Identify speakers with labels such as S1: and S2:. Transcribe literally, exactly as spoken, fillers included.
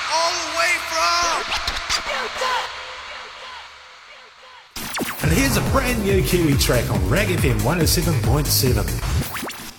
S1: all the way from.
S2: And here's a brand new Kiwi track on Rag F M one oh seven point seven.